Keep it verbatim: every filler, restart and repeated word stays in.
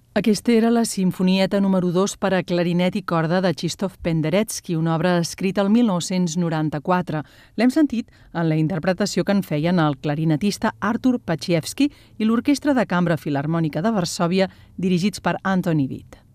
Aquesta era la Simfonieta número dos per a clarinet i corda de Krzysztof Penderecki, una obra escrita el mil nou-cents noranta-quatre. L'hem sentit en la interpretació que en feien el clarinetista Artur Paczewski i l'Orquestra de Cambra Filharmònica de Varsòvia, dirigits per Antoni Witt.